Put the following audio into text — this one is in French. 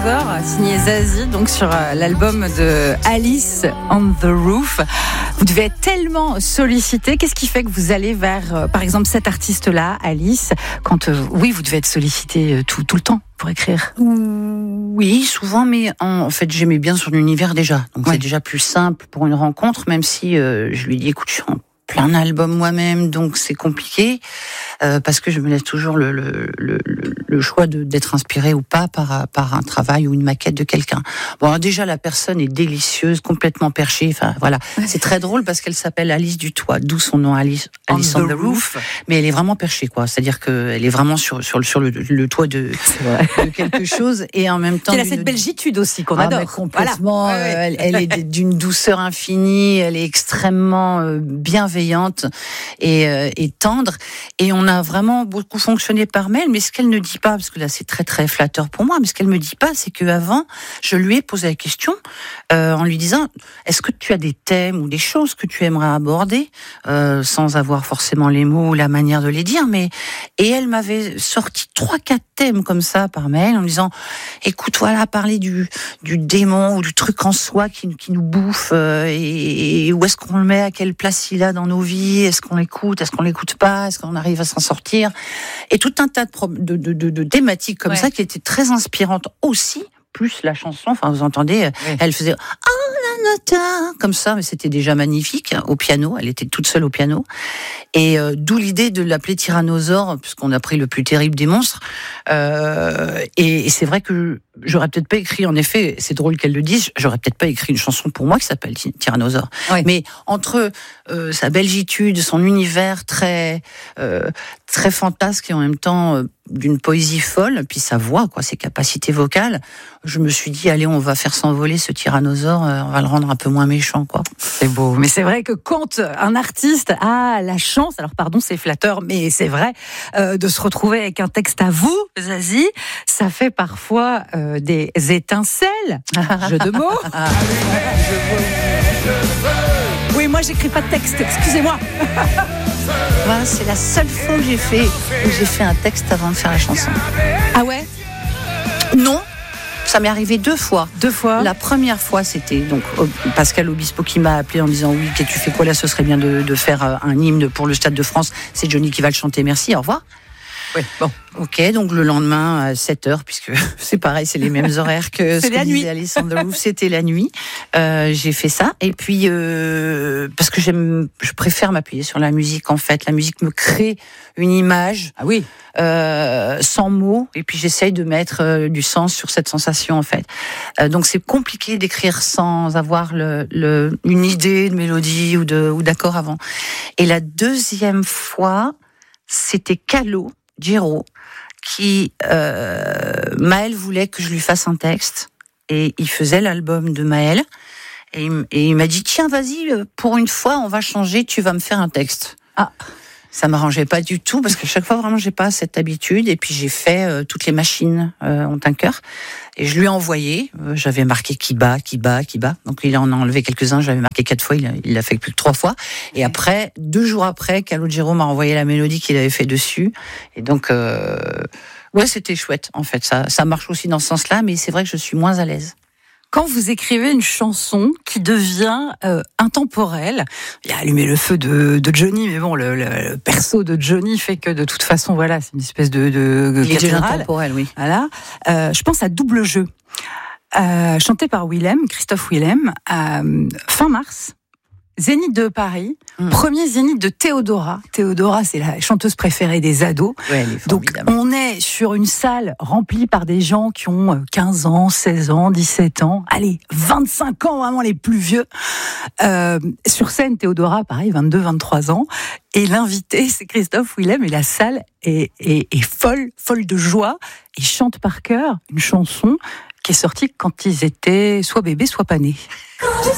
Tyrannosaure, signé Zazie, donc sur l'album de Alice on the Roof. Vous devez être tellement sollicité. Qu'est-ce qui fait que vous allez vers, par exemple, cet artiste-là, Alice, quand, oui, vous devez être sollicité tout le temps pour écrire? Oui, souvent, mais en fait, j'aimais bien son univers déjà. Donc, c'est déjà plus simple pour une rencontre, même si je lui dis, écoute, je suis en plein album moi-même, donc c'est compliqué, parce que je me laisse toujours le choix d'être inspiré ou pas par un travail ou une maquette de quelqu'un. Bon, alors déjà, la personne est délicieuse, complètement perchée, enfin, voilà. C'est très drôle parce qu'elle s'appelle Alice du Toit, d'où son nom Alice on the Roof. Mais elle est vraiment perchée, quoi. C'est-à-dire qu'elle est vraiment sur le toit de quelque chose, et en même temps. Elle a cette belgitude aussi qu'on adore. Complètement. Voilà. Elle est d'une douceur infinie, elle est extrêmement bienveillante et tendre. Et on a vraiment beaucoup fonctionné par mail, mais ce qu'elle ne dit pas, parce que là c'est très très flatteur pour moi, mais ce qu'elle me dit pas, c'est qu'avant, je lui ai posé la question en lui disant, est-ce que tu as des thèmes ou des choses que tu aimerais aborder, sans avoir forcément les mots ou la manière de les dire, et elle m'avait sorti 3-4 thèmes comme ça par mail en me disant, écoute, voilà, parler du démon ou du truc en soi qui nous bouffe, et où est-ce qu'on le met, à quelle place il a dans nos vies, est-ce qu'on l'écoute, est-ce qu'on l'écoute pas, est-ce qu'on arrive à s'en sortir, et tout un tas de thématiques comme ça qui étaient très inspirantes aussi, plus la chanson, enfin vous entendez, elle faisait comme ça, mais c'était déjà magnifique au piano, elle était toute seule au piano, et d'où l'idée de l'appeler Tyrannosaure, puisqu'on a pris le plus terrible des monstres, et c'est vrai que j'aurais peut-être pas écrit, en effet, c'est drôle qu'elle le dise, j'aurais peut-être pas écrit une chanson pour moi qui s'appelle Tyrannosaure, mais entre sa belgitude, son univers très fantasque et en même temps d'une poésie folle, puis sa voix, quoi, ses capacités vocales, je me suis dit, allez, on va faire s'envoler ce tyrannosaure, on va le rendre un peu moins méchant, quoi. C'est beau, mais c'est vrai que quand un artiste a la chance, alors pardon, c'est flatteur, mais c'est vrai, de se retrouver avec un texte à vous, Zazie, ça fait parfois des étincelles, jeu de mots. Oui, moi j'écris pas de texte, excusez-moi. Voilà, c'est la seule fois où j'ai fait un texte avant de faire la chanson. Ah ouais? Non, ça m'est arrivé 2 fois. 2 fois? La première fois, c'était donc Pascal Obispo qui m'a appelé en disant, oui, tu fais quoi là, ce serait bien de faire un hymne pour le Stade de France, c'est Johnny qui va le chanter, merci, au revoir. Oui, bon. Ok, donc le lendemain à 7h, puisque c'est pareil, c'est les mêmes horaires que ce que disait Alice on the Roof, c'était la nuit. J'ai fait ça, et puis parce que je préfère m'appuyer sur la musique, en fait. La musique me crée une image, sans mots, et puis j'essaye de mettre du sens sur cette sensation, en fait. Donc c'est compliqué d'écrire sans avoir une idée de mélodie ou d'accord avant. Et la deuxième fois, c'était Giro, qui Maël voulait que je lui fasse un texte, et il faisait l'album de Maël, et il m'a dit, tiens, vas-y, pour une fois on va changer, tu vas me faire un texte. Ça m'arrangeait pas du tout, parce qu'à chaque fois vraiment j'ai pas cette habitude, et puis j'ai fait toutes les machines ont un cœur, et je lui ai envoyé, j'avais marqué qui bat, donc il en a enlevé quelques-uns, j'avais marqué 4 fois, il l'a fait plus que 3 fois, et après, 2 jours après, Calogero m'a envoyé la mélodie qu'il avait fait dessus, et donc c'était chouette, en fait, ça marche aussi dans ce sens-là, mais c'est vrai que je suis moins à l'aise. Quand vous écrivez une chanson qui devient intemporelle, il y a Allumer le feu de Johnny, mais bon, le perso de Johnny fait que de toute façon, voilà, c'est une espèce de il est déjà intemporel, oui. Voilà. Je pense à Double Jeu, chanté par Christophe Willem, fin mars. Zénith de Paris, premier Zénith de Théodora. Théodora, c'est la chanteuse préférée des ados. Ouais, elle est donc, on est sur une salle remplie par des gens qui ont 15 ans, 16 ans, 17 ans, allez, 25 ans, vraiment les plus vieux. Sur scène, Théodora, pareil, 22, 23 ans. Et l'invité, c'est Christophe Willem, et la salle est folle de joie. Ils chantent par cœur une chanson qui est sortie quand ils étaient soit bébés, soit pas nés.